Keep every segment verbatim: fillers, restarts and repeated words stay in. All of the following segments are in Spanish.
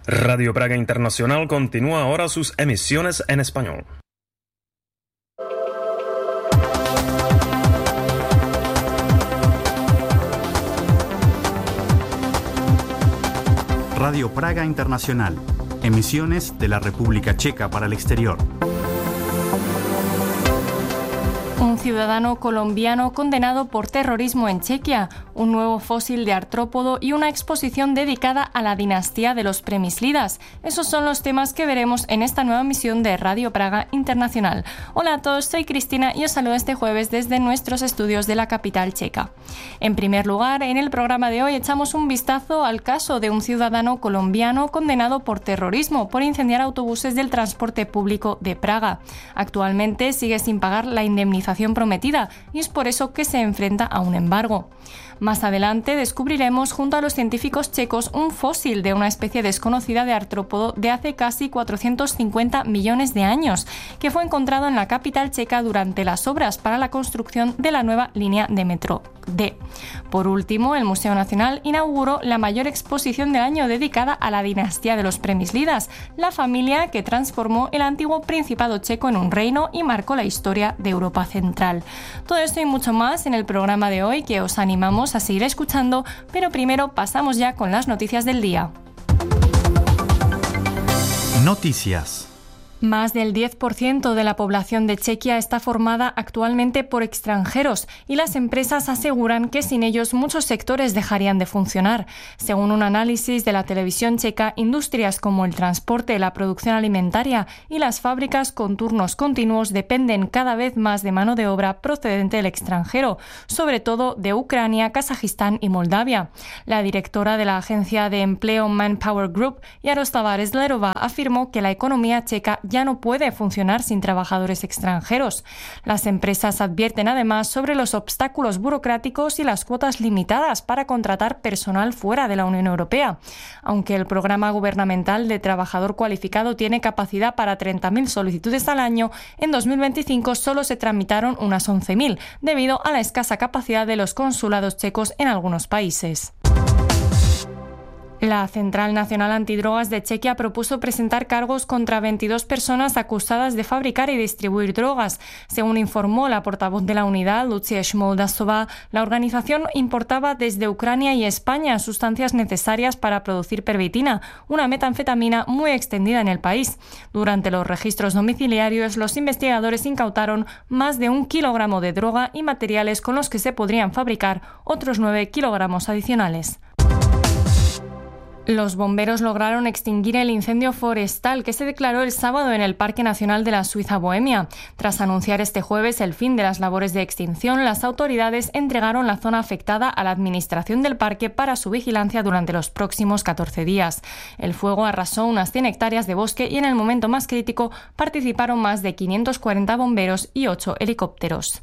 Radio Praga Internacional continúa ahora sus emisiones en español. Radio Praga Internacional. Emisiones de la República Checa para el exterior. Un ciudadano colombiano condenado por terrorismo en Chequia, un nuevo fósil de artrópodo y una exposición dedicada a la dinastía de los Přemyslidas. Esos son los temas que veremos en esta nueva emisión de Radio Praga Internacional. Hola a todos, soy Cristina y os saludo este jueves desde nuestros estudios de la capital checa. En primer lugar, en el programa de hoy echamos un vistazo al caso de un ciudadano colombiano condenado por terrorismo por incendiar autobuses del transporte público de Praga. Actualmente sigue sin pagar la indemnización prometida y es por eso que se enfrenta a un embargo. Más adelante descubriremos junto a los científicos checos un fósil de una especie desconocida de artrópodo de hace casi cuatrocientos cincuenta millones de años, que fue encontrado en la capital checa durante las obras para la construcción de la nueva línea de metro D. Por último, el Museo Nacional inauguró la mayor exposición del año dedicada a la dinastía de los Přemyslidas, la familia que transformó el antiguo Principado checo en un reino y marcó la historia de Europa Central. Todo esto y mucho más en el programa de hoy, que os animamos a seguir escuchando, pero primero pasamos ya con las noticias del día. Noticias. Más del diez por ciento de la población de Chequia está formada actualmente por extranjeros y las empresas aseguran que sin ellos muchos sectores dejarían de funcionar. Según un análisis de la televisión checa, industrias como el transporte, la producción alimentaria y las fábricas con turnos continuos dependen cada vez más de mano de obra procedente del extranjero, sobre todo de Ucrania, Kazajistán y Moldavia. La directora de la agencia de empleo Manpower Group, Jaroslava Rezlerova, afirmó que la economía checa ya no puede funcionar sin trabajadores extranjeros. Las empresas advierten además sobre los obstáculos burocráticos y las cuotas limitadas para contratar personal fuera de la Unión Europea. Aunque el programa gubernamental de trabajador cualificado tiene capacidad para treinta mil solicitudes al año, en dos mil veinticinco solo se tramitaron unas once mil, debido a la escasa capacidad de los consulados checos en algunos países. La Central Nacional Antidrogas de Chequia propuso presentar cargos contra veintidós personas acusadas de fabricar y distribuir drogas. Según informó la portavoz de la unidad, Lucia Šmoldasová, la organización importaba desde Ucrania y España sustancias necesarias para producir pervitina, una metanfetamina muy extendida en el país. Durante los registros domiciliarios, los investigadores incautaron más de un kilogramo de droga y materiales con los que se podrían fabricar otros nueve kilogramos adicionales. Los bomberos lograron extinguir el incendio forestal que se declaró el sábado en el Parque Nacional de la Suiza Bohemia. Tras anunciar este jueves el fin de las labores de extinción, las autoridades entregaron la zona afectada a la administración del parque para su vigilancia durante los próximos catorce días. El fuego arrasó unas cien hectáreas de bosque y en el momento más crítico participaron más de quinientos cuarenta bomberos y ocho helicópteros.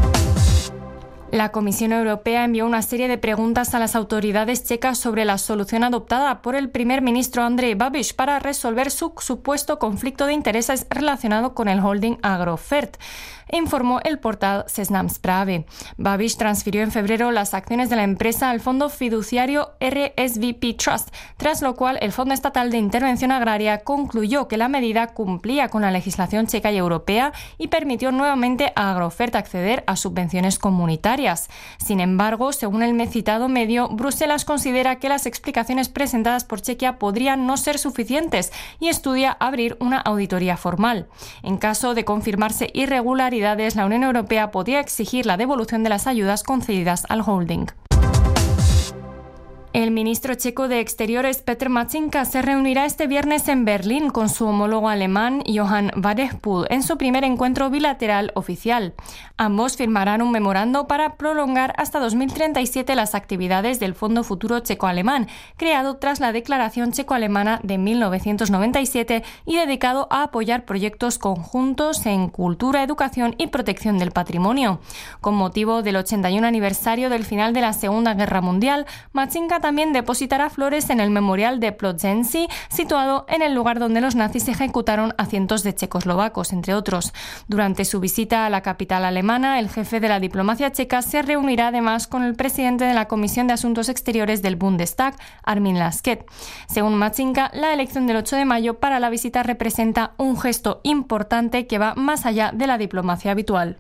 La Comisión Europea envió una serie de preguntas a las autoridades checas sobre la solución adoptada por el primer ministro Andrej Babiš para resolver su supuesto conflicto de intereses relacionado con el holding Agrofert, informó el portal Seznam Zprávy. Babiš transfirió en febrero las acciones de la empresa al fondo fiduciario R S V P Trust, tras lo cual el Fondo Estatal de Intervención Agraria concluyó que la medida cumplía con la legislación checa y europea y permitió nuevamente a Agrofert acceder a subvenciones comunitarias. Sin embargo, según el citado medio, Bruselas considera que las explicaciones presentadas por Chequia podrían no ser suficientes y estudia abrir una auditoría formal. En caso de confirmarse irregularidades, la Unión Europea podría exigir la devolución de las ayudas concedidas al holding. El ministro checo de Exteriores Petr Matýnka se reunirá este viernes en Berlín con su homólogo alemán Johann Wadephul en su primer encuentro bilateral oficial. Ambos firmarán un memorando para prolongar hasta dos mil treinta y siete las actividades del Fondo Futuro Checo-Alemán, creado tras la Declaración Checo-Alemana de mil novecientos noventa y siete y dedicado a apoyar proyectos conjuntos en cultura, educación y protección del patrimonio. Con motivo del ochenta y un aniversario del final de la Segunda Guerra Mundial, Matýnka Checa también depositará flores en el memorial de Plzeňci, situado en el lugar donde los nazis ejecutaron a cientos de checoslovacos, entre otros. Durante su visita a la capital alemana, el jefe de la diplomacia checa se reunirá además con el presidente de la Comisión de Asuntos Exteriores del Bundestag, Armin Laschet. Según Machinka, la elección del ocho de mayo para la visita representa un gesto importante que va más allá de la diplomacia habitual.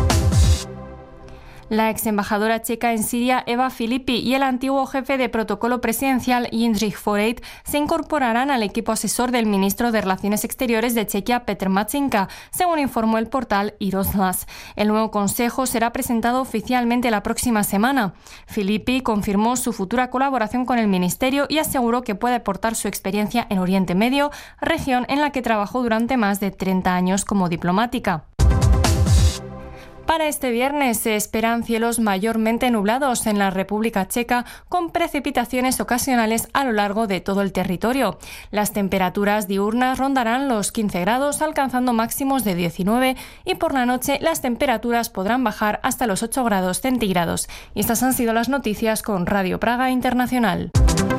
La ex embajadora checa en Siria, Eva Filippi, y el antiguo jefe de protocolo presidencial, Jindřich Foreit, se incorporarán al equipo asesor del ministro de Relaciones Exteriores de Chequia, Petr Machinka, según informó el portal i Rozhlas. El nuevo consejo será presentado oficialmente la próxima semana. Filippi confirmó su futura colaboración con el ministerio y aseguró que puede aportar su experiencia en Oriente Medio, región en la que trabajó durante más de treinta años como diplomática. Para este viernes se esperan cielos mayormente nublados en la República Checa, con precipitaciones ocasionales a lo largo de todo el territorio. Las temperaturas diurnas rondarán los quince grados, alcanzando máximos de diecinueve, y por la noche las temperaturas podrán bajar hasta los ocho grados centígrados. Y estas han sido las noticias con Radio Praga Internacional.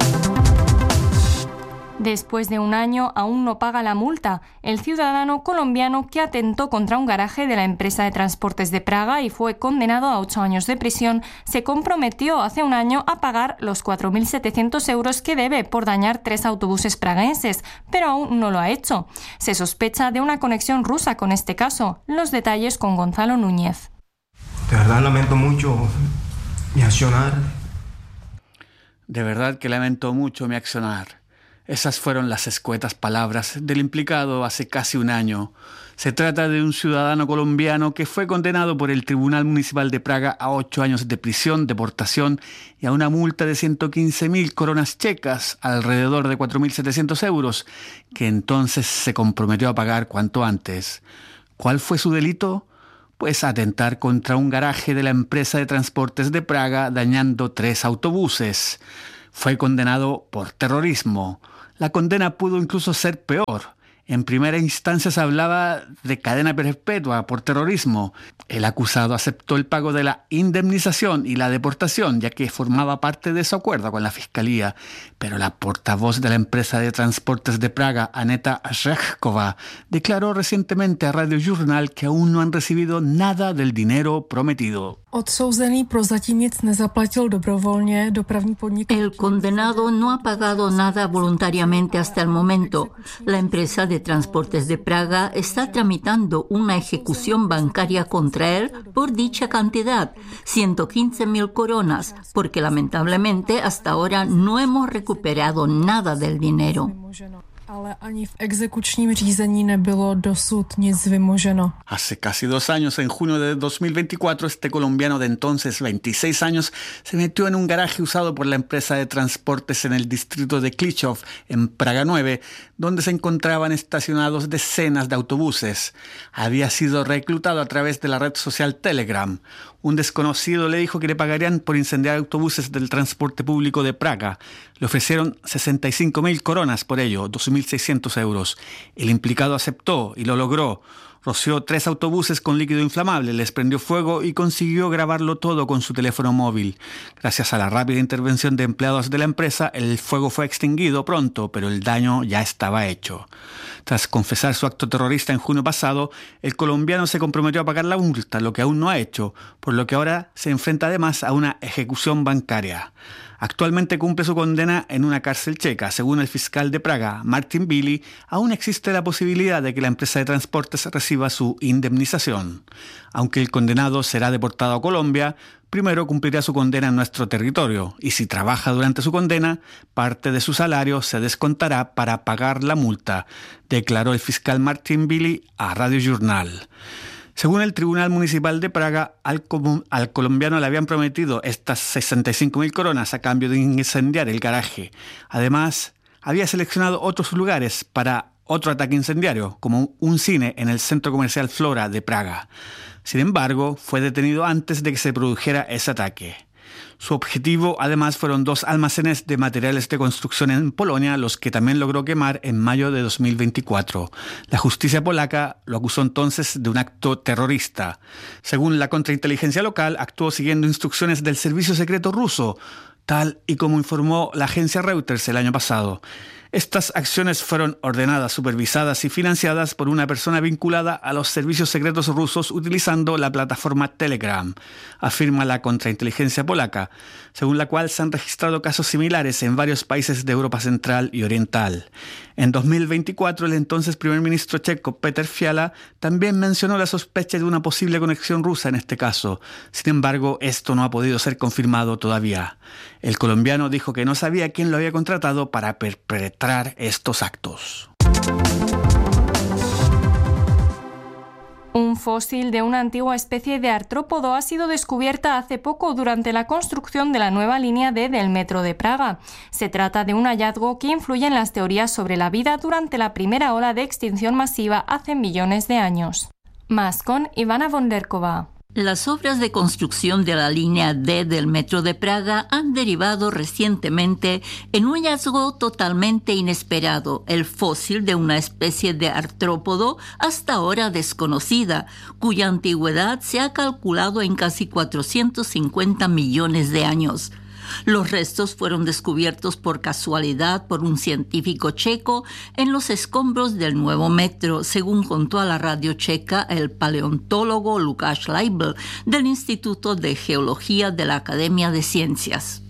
Después de un año aún no paga la multa. El ciudadano colombiano que atentó contra un garaje de la empresa de transportes de Praga y fue condenado a ocho años de prisión se comprometió hace un año a pagar los cuatro mil setecientos euros que debe por dañar tres autobuses praguenses, pero aún no lo ha hecho. Se sospecha de una conexión rusa con este caso. Los detalles con Gonzalo Núñez. De verdad lamento mucho mi accionar. De verdad que lamento mucho mi accionar. Esas fueron las escuetas palabras del implicado hace casi un año. Se trata de un ciudadano colombiano que fue condenado por el Tribunal Municipal de Praga a ocho años de prisión, deportación y a una multa de ciento quince mil coronas checas, alrededor de cuatro mil setecientos euros, que entonces se comprometió a pagar cuanto antes. ¿Cuál fue su delito? Pues atentar contra un garaje de la empresa de transportes de Praga, dañando tres autobuses. Fue condenado por terrorismo. La condena pudo incluso ser peor. En primera instancia se hablaba de cadena perpetua por terrorismo. El acusado aceptó el pago de la indemnización y la deportación, ya que formaba parte de su acuerdo con la Fiscalía. Pero la portavoz de la empresa de transportes de Praga, Aneta Řehková, declaró recientemente a Radio Journal que aún no han recibido nada del dinero prometido. El condenado no ha pagado nada voluntariamente hasta el momento. La empresa de transportes de Praga está tramitando una ejecución bancaria contra él por dicha cantidad, ciento quince mil coronas, porque lamentablemente hasta ahora no hemos recuperado nada del dinero. Hace casi dos años, en junio de dos mil veinticuatro, este colombiano de entonces veintiséis años se metió en un garaje usado por la empresa de transportes en el distrito de Klichov, en Praga nueve, donde se encontraban estacionados decenas de autobuses. Había sido reclutado a través de la red social Telegram. Un desconocido le dijo que le pagarían por incendiar autobuses del transporte público de Praga. Le ofrecieron sesenta y cinco mil coronas por ello, dos mil seiscientos euros. El implicado aceptó y lo logró. Roció tres autobuses con líquido inflamable, les prendió fuego y consiguió grabarlo todo con su teléfono móvil. Gracias a la rápida intervención de empleados de la empresa, el fuego fue extinguido pronto, pero el daño ya estaba hecho. Tras confesar su acto terrorista en junio pasado, el colombiano se comprometió a pagar la multa, lo que aún no ha hecho, por lo que ahora se enfrenta además a una ejecución bancaria. Actualmente cumple su condena en una cárcel checa. Según el fiscal de Praga, Martin Billy, aún existe la posibilidad de que la empresa de transportes reciba su indemnización. Aunque el condenado será deportado a Colombia, primero cumplirá su condena en nuestro territorio, y si trabaja durante su condena, parte de su salario se descontará para pagar la multa, declaró el fiscal Martin Billy a Radio Journal. Según el Tribunal Municipal de Praga, al, al colombiano le habían prometido estas sesenta y cinco mil coronas a cambio de incendiar el garaje. Además, había seleccionado otros lugares para otro ataque incendiario, como un cine en el centro comercial Flora de Praga. Sin embargo, fue detenido antes de que se produjera ese ataque. Su objetivo, además, fueron dos almacenes de materiales de construcción en Polonia, los que también logró quemar en mayo de dos mil veinticuatro. La justicia polaca lo acusó entonces de un acto terrorista. Según la contrainteligencia local, actuó siguiendo instrucciones del servicio secreto ruso, tal y como informó la agencia Reuters el año pasado. Estas acciones fueron ordenadas, supervisadas y financiadas por una persona vinculada a los servicios secretos rusos utilizando la plataforma Telegram, afirma la contrainteligencia polaca, según la cual se han registrado casos similares en varios países de Europa Central y Oriental. En dos mil veinticuatro, el entonces primer ministro checo Petr Fiala también mencionó la sospecha de una posible conexión rusa en este caso. Sin embargo, esto no ha podido ser confirmado todavía. El colombiano dijo que no sabía quién lo había contratado para perpetrar estos actos. Un fósil de una antigua especie de artrópodo ha sido descubierta hace poco durante la construcción de la nueva línea D del metro de Praga. Se trata de un hallazgo que influye en las teorías sobre la vida durante la primera ola de extinción masiva hace millones de años. Más con Ivana Bonderkova. Las obras de construcción de la línea D del metro de Praga han derivado recientemente en un hallazgo totalmente inesperado, el fósil de una especie de artrópodo hasta ahora desconocida, cuya antigüedad se ha calculado en casi cuatrocientos cincuenta millones de años. Los restos fueron descubiertos por casualidad por un científico checo en los escombros del nuevo metro, según contó a la radio checa el paleontólogo Lukáš Leibl del Instituto de Geología de la Academia de Ciencias.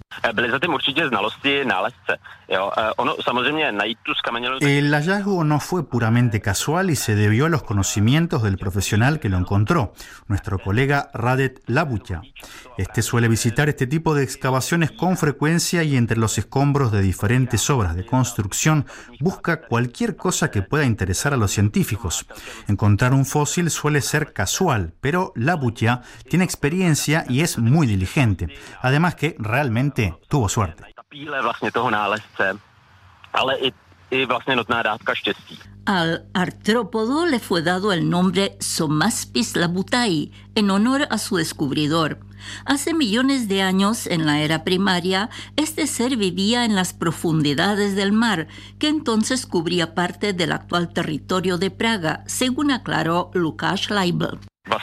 El hallazgo no fue puramente casual y se debió a los conocimientos del profesional que lo encontró, nuestro colega Radek Labucha. Este suele visitar este tipo de excavaciones con frecuencia y entre los escombros de diferentes obras de construcción busca cualquier cosa que pueda interesar a los científicos. Encontrar un fósil suele ser casual, pero Labucha tiene experiencia y es muy diligente. Además que realmente tuvo suerte. Al artrópodo le fue dado el nombre Somaspis labutai, en honor a su descubridor. Hace millones de años, en la era primaria, este ser vivía en las profundidades del mar, que entonces cubría parte del actual territorio de Praga, según aclaró Lukáš Leibl.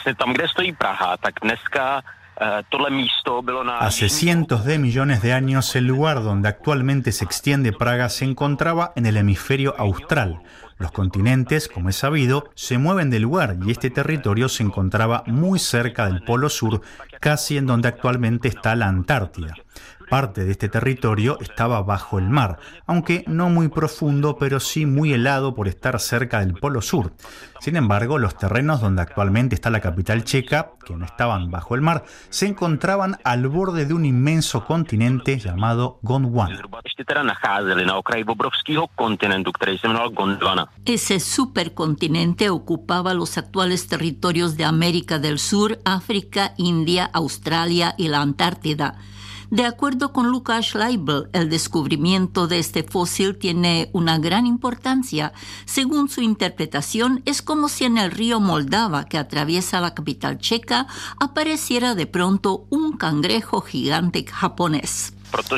Hace cientos de millones de años, el lugar donde actualmente se extiende Praga se encontraba en el hemisferio austral. Los continentes, como es sabido, se mueven del lugar y este territorio se encontraba muy cerca del Polo Sur, casi en donde actualmente está la Antártida. Parte de este territorio estaba bajo el mar, aunque no muy profundo, pero sí muy helado por estar cerca del Polo Sur. Sin embargo, los terrenos donde actualmente está la capital checa, que no estaban bajo el mar, se encontraban al borde de un inmenso continente llamado Gondwana. Ese supercontinente ocupaba los actuales territorios de América del Sur, África, India, Australia y la Antártida. De acuerdo con Lukáš Leibl, el descubrimiento de este fósil tiene una gran importancia. Según su interpretación, es como si en el río Moldava, que atraviesa la capital checa, apareciera de pronto un cangrejo gigante japonés.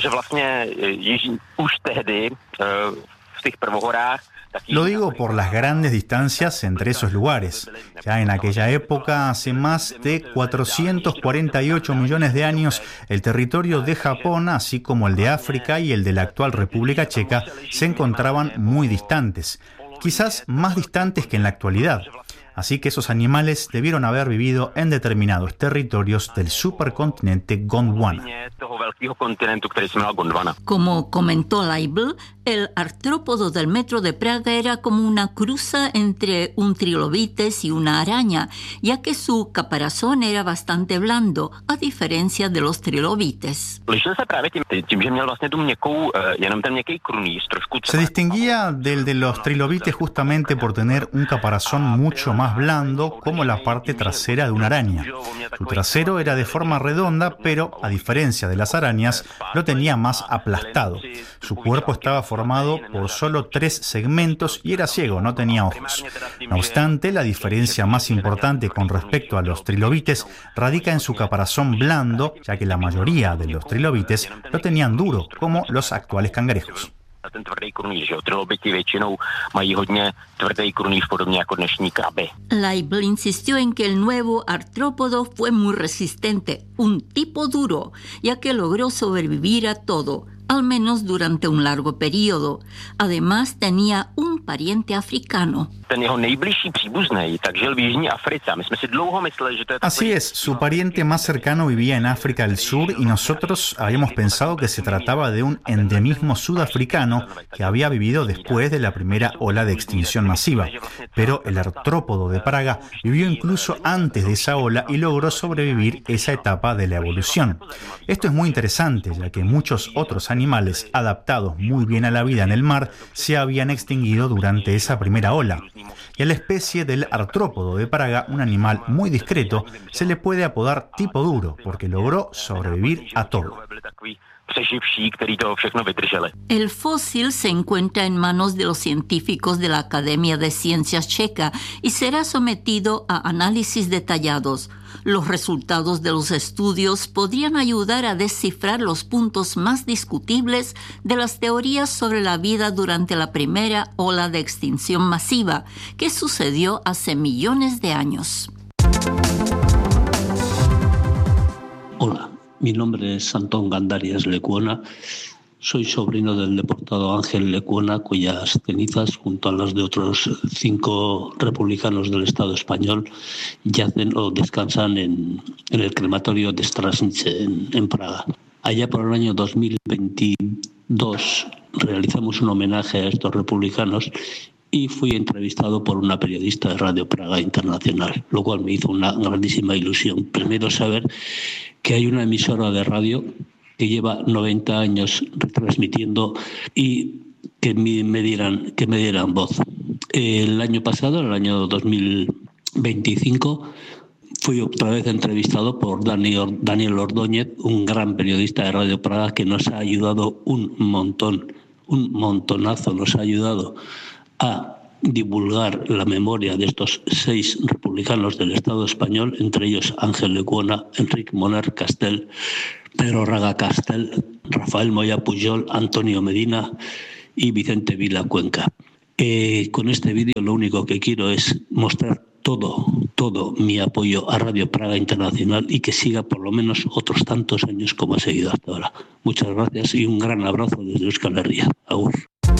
Lo digo por las grandes distancias entre esos lugares. Ya en aquella época, hace más de cuatrocientos cuarenta y ocho millones de años, el territorio de Japón, así como el de África y el de la actual República Checa, se encontraban muy distantes, quizás más distantes que en la actualidad. Así que esos animales debieron haber vivido en determinados territorios del supercontinente Gondwana. Como comentó Leibl, el artrópodo del metro de Praga era como una cruza entre un trilobites y una araña, ya que su caparazón era bastante blando, a diferencia de los trilobites. Se distinguía del de los trilobites justamente por tener un caparazón mucho más blando, como la parte trasera de una araña. Su trasero era de forma redonda, pero, a diferencia de las arañas, lo tenía más aplastado. Su cuerpo estaba formado por solo tres segmentos y era ciego, no tenía ojos. No obstante, la diferencia más importante con respecto a los trilobites radica en su caparazón blando, ya que la mayoría de los trilobites lo tenían duro, como los actuales cangrejos. Leibl insistió en que el nuevo artrópodo fue muy resistente, un tipo duro, ya que logró sobrevivir a todo, al menos durante un largo periodo. Además, tenía un pariente africano. Así es, su pariente más cercano vivía en África del Sur y nosotros habíamos pensado que se trataba de un endemismo sudafricano que había vivido después de la primera ola de extinción masiva. Pero el artrópodo de Praga vivió incluso antes de esa ola y logró sobrevivir esa etapa de la evolución. Esto es muy interesante, ya que muchos otros animales adaptados muy bien a la vida en el mar se habían extinguido durante esa primera ola. Y a la especie del artrópodo de Praga, un animal muy discreto, se le puede apodar tipo duro, porque logró sobrevivir a todo. El fósil se encuentra en manos de los científicos de la Academia de Ciencias Checa y será sometido a análisis detallados. Los resultados de los estudios podrían ayudar a descifrar los puntos más discutibles de las teorías sobre la vida durante la primera ola de extinción masiva, que sucedió hace millones de años. Hola. Mi nombre es Antón Gandarias Lecuona. Soy sobrino del deportado Ángel Lecuona, cuyas cenizas, junto a las de otros cinco republicanos del Estado español, yacen o descansan en, en el crematorio de Stražnice, en, en Praga. Allá por el año dos mil veintidós realizamos un homenaje a estos republicanos y fui entrevistado por una periodista de Radio Praga Internacional, lo cual me hizo una grandísima ilusión. Primero saber que hay una emisora de radio que lleva noventa años retransmitiendo y que me dieran, que me dieran voz. El año pasado, el año dos mil veinticinco, fui otra vez entrevistado por Daniel, Daniel Ordóñez, un gran periodista de Radio Praga que nos ha ayudado un montón, un montonazo, nos ha ayudado a divulgar la memoria de estos seis republicanos del Estado español, entre ellos Ángel Lecuona, Enric Moner Castel, Pedro Raga Castel, Rafael Moya Pujol, Antonio Medina y Vicente Vila Cuenca. Eh, con este vídeo lo único que quiero es mostrar todo, todo mi apoyo a Radio Praga Internacional y que siga por lo menos otros tantos años como ha seguido hasta ahora. Muchas gracias y un gran abrazo desde Euskal Herria. Agur.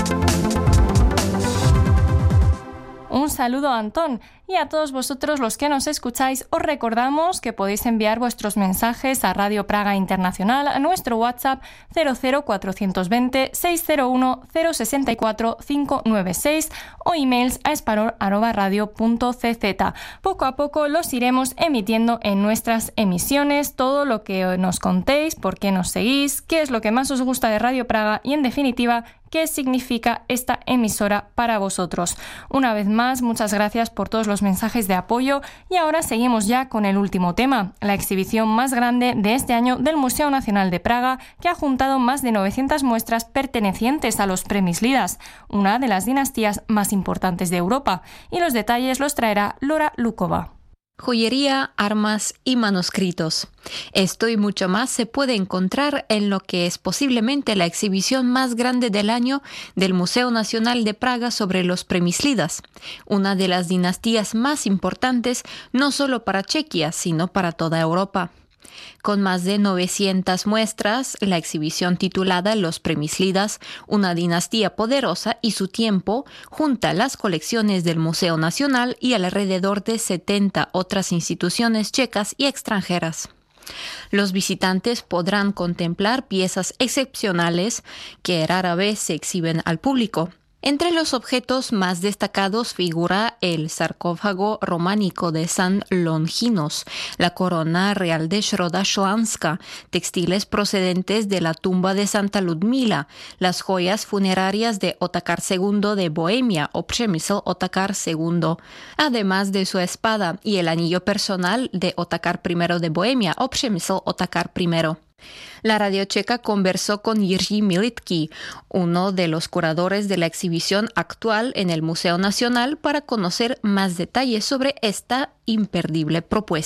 Un saludo a Antón y a todos vosotros los que nos escucháis. Os recordamos que podéis enviar vuestros mensajes a Radio Praga Internacional a nuestro WhatsApp cero cero cuatro dos cero seis cero uno cero seis cuatro cinco nueve seis o emails a esparol arroba radio punto c z. Poco a poco los iremos emitiendo en nuestras emisiones, todo lo que nos contéis, por qué nos seguís, qué es lo que más os gusta de Radio Praga y en definitiva qué significa esta emisora para vosotros. Una vez más, muchas gracias por todos los mensajes de apoyo y ahora seguimos ya con el último tema, la exhibición más grande de este año del Museo Nacional de Praga, que ha juntado más de novecientas muestras pertenecientes a los Přemyslidas, una de las dinastías más importantes de Europa, y los detalles los traerá Lora Lukova. Joyería, armas y manuscritos. Esto y mucho más se puede encontrar en lo que es posiblemente la exhibición más grande del año del Museo Nacional de Praga sobre los Přemyslidas, una de las dinastías más importantes no solo para Chequia, sino para toda Europa. Con más de novecientas muestras, la exhibición titulada Los Přemyslidas, una dinastía poderosa y su tiempo, junta las colecciones del Museo Nacional y alrededor de setenta otras instituciones checas y extranjeras. Los visitantes podrán contemplar piezas excepcionales que rara vez se exhiben al público. Entre los objetos más destacados figura el sarcófago románico de San Longinos, la corona real de Środa-Śląska, textiles procedentes de la tumba de Santa Ludmila, las joyas funerarias de Otakar segundo de Bohemia o Přemysl Otakar segundo, además de su espada y el anillo personal de Otakar primero de Bohemia o Přemysl Otakar primero. La radio checa conversó con Jiří Militky, uno de los curadores de la exhibición actual en el Museo Nacional, para conocer más detalles sobre esta imperdible propuesta.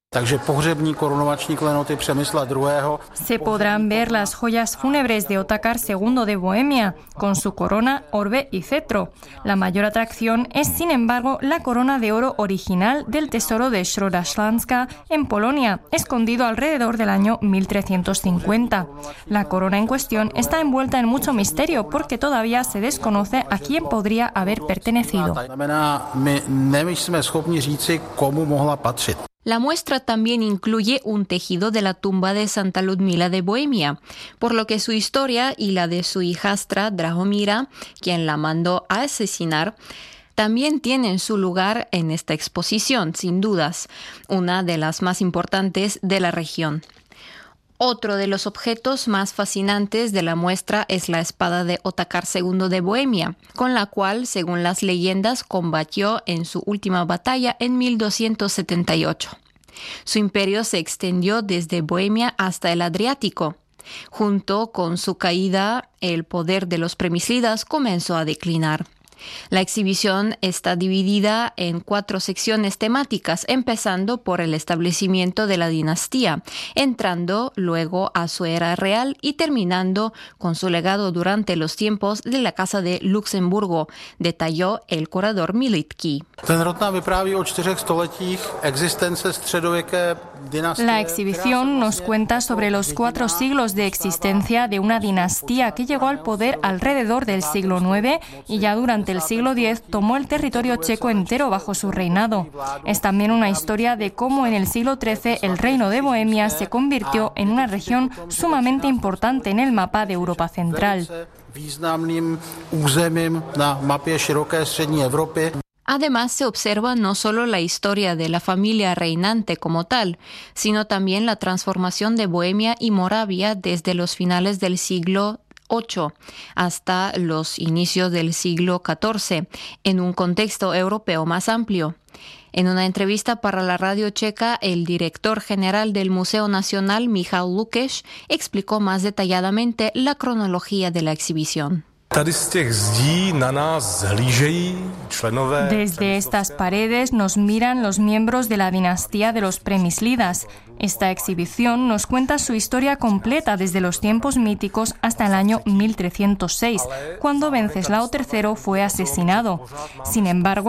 Se podrán ver las joyas fúnebres de Otakar segundo de Bohemia, con su corona, orbe y cetro. La mayor atracción es, sin embargo, la corona de oro original del tesoro de Środa-Śląska en Polonia, escondido alrededor del año mil trescientos cincuenta. La corona en cuestión está envuelta en mucho misterio porque todavía se desconoce a quién podría haber pertenecido. La muestra también incluye un tejido de la tumba de Santa Ludmila de Bohemia, por lo que su historia y la de su hijastra Drahomira, quien la mandó a asesinar, también tienen su lugar en esta exposición, sin dudas, una de las más importantes de la región. Otro de los objetos más fascinantes de la muestra es la espada de Otakar segundo de Bohemia, con la cual, según las leyendas, combatió en su última batalla en mil doscientos setenta y ocho. Su imperio se extendió desde Bohemia hasta el Adriático. Junto con su caída, el poder de los Premislidas comenzó a declinar. La exhibición está dividida en cuatro secciones temáticas, empezando por el establecimiento de la dinastía, entrando luego a su era real y terminando con su legado durante los tiempos de la Casa de Luxemburgo, detalló el curador Militky. La exhibición nos cuenta sobre los cuatro siglos de existencia de una dinastía que llegó al poder alrededor del siglo nueve y ya durante el siglo diez tomó el territorio checo entero bajo su reinado. Es también una historia de cómo en el siglo trece el reino de Bohemia se convirtió en una región sumamente importante en el mapa de Europa Central. Además, se observa no solo la historia de la familia reinante como tal, sino también la transformación de Bohemia y Moravia desde los finales del siglo ocho hasta los inicios del siglo catorce, en un contexto europeo más amplio. En una entrevista para la radio checa, el director general del Museo Nacional, Michal Lukeš, explicó más detalladamente la cronología de la exhibición. Desde estas paredes nos miran los miembros de la dinastía de los Premislidas. Esta exhibición nos cuenta su historia completa desde los tiempos míticos hasta el año mil trescientos seis, cuando Venceslao tercero fue asesinado. Sin embargo,